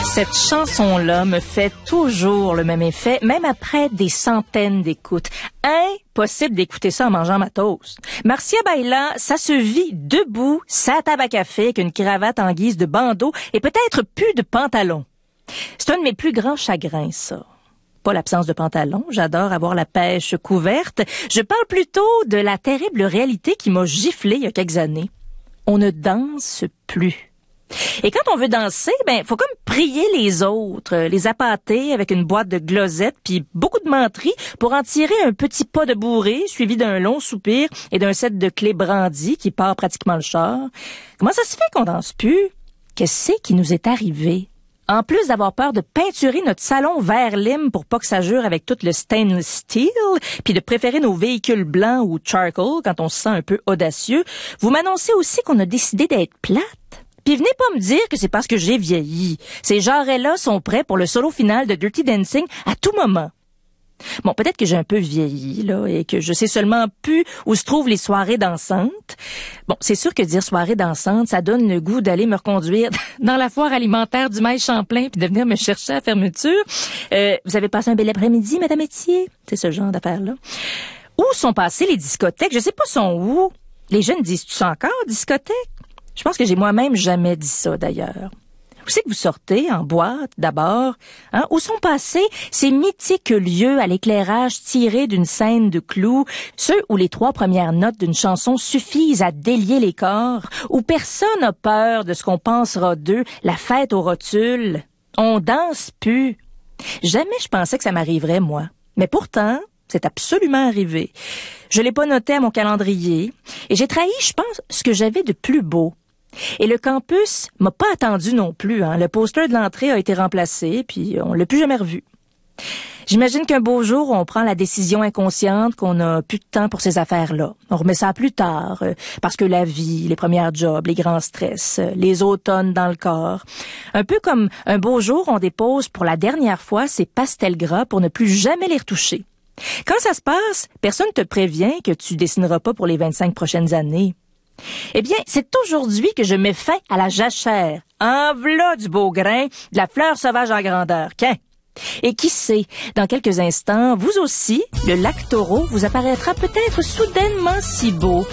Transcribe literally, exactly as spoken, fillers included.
Cette chanson-là me fait toujours le même effet, même après des centaines d'écoutes. Impossible d'écouter ça en mangeant ma toast. Marcia Baila, ça se vit debout, sa table à café avec une cravate en guise de bandeau et peut-être plus de pantalon. C'est un de mes plus grands chagrins, ça. Pas l'absence de pantalon, j'adore avoir la pêche couverte. Je parle plutôt de la terrible réalité qui m'a giflé il y a quelques années. On ne danse plus. Et quand on veut danser, ben faut comme prier les autres, les appâter avec une boîte de glosettes puis beaucoup de menterie pour en tirer un petit pas de bourrée suivi d'un long soupir et d'un set de clés brandies qui part pratiquement le char. Comment ça se fait qu'on danse plus? Qu'est-ce qui nous est arrivé? En plus d'avoir peur de peinturer notre salon vert lime pour pas que ça jure avec tout le stainless steel, puis de préférer nos véhicules blancs ou charcoal quand on se sent un peu audacieux, vous m'annoncez aussi qu'on a décidé d'être plate. Puis venez pas me dire que c'est parce que j'ai vieilli. Ces genres-là sont prêts pour le solo final de Dirty Dancing à tout moment. Bon, peut-être que j'ai un peu vieilli, là, et que je sais seulement plus où se trouvent les soirées dansantes. Bon, c'est sûr que dire soirée dansante, ça donne le goût d'aller me reconduire dans la foire alimentaire du Maïs Champlain puis de venir me chercher à la fermeture. Euh, vous avez passé un bel après-midi, Madame Etier? C'est ce genre d'affaires-là. Où sont passées les discothèques? Je sais pas sont où. Les jeunes disent-tu ça encore, discothèque? Je pense que j'ai moi-même jamais dit ça, d'ailleurs. Où c'est que vous sortez? En boîte, d'abord. Hein? Où sont passés ces mythiques lieux à l'éclairage tiré d'une scène de clous, ceux où les trois premières notes d'une chanson suffisent à délier les corps, où personne n'a peur de ce qu'on pensera d'eux, la fête aux rotules? On danse plus. Jamais je pensais que ça m'arriverait, moi. Mais pourtant, c'est absolument arrivé. Je l'ai pas noté à mon calendrier, et j'ai trahi, je pense, ce que j'avais de plus beau. Et le campus m'a pas attendu non plus. Hein. Le poster de l'entrée a été remplacé, puis on l'a plus jamais revu. J'imagine qu'un beau jour, on prend la décision inconsciente qu'on n'a plus de temps pour ces affaires-là. On remet ça à plus tard, euh, parce que la vie, les premières jobs, les grands stress, euh, les automnes dans le corps. Un peu comme un beau jour, on dépose pour la dernière fois ces pastels gras pour ne plus jamais les retoucher. Quand ça se passe, personne te prévient que tu dessineras pas pour les vingt-cinq prochaines années. Eh bien, c'est aujourd'hui que je mets fin à la jachère. En v'là du beau grain, de la fleur sauvage en grandeur. Qu'un. Et qui sait, dans quelques instants, vous aussi, le lac Taureau vous apparaîtra peut-être soudainement si beau,